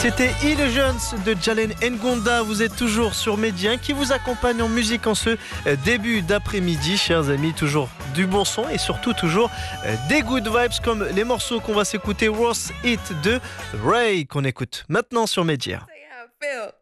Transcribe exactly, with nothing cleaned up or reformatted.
C'était Illusions de Jalen Ngonda. Vous êtes toujours sur Médien qui vous accompagne en musique en ce début d'après-midi, chers amis. Toujours du bon son et surtout toujours des good vibes comme les morceaux qu'on va s'écouter. Ross Hit de Ray qu'on écoute maintenant sur Médien.